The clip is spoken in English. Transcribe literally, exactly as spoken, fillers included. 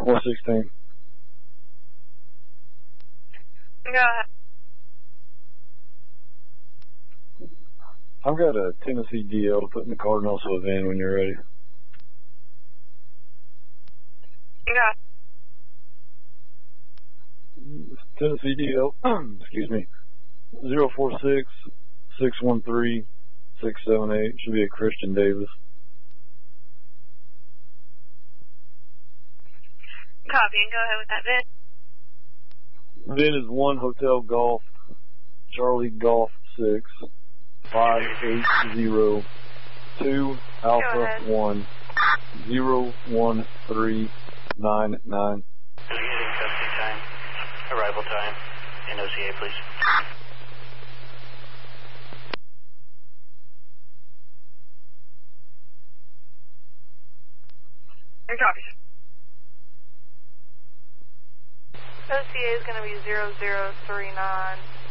one sixteen. Go ahead. I've got a Tennessee D L to put in the car and also a van when you're ready. Yeah. Tennessee D L, excuse me, zero four six, six one three, six seven eight. Should be a Christian Davis. Copy, and go ahead with that VIN. VIN is one Hotel Golf, Charlie Golf six, five eight zero two Alpha one zero one three nine nine. Using custody time, arrival time, and O C A, please. And copy. O C A is going to be zero zero three nine.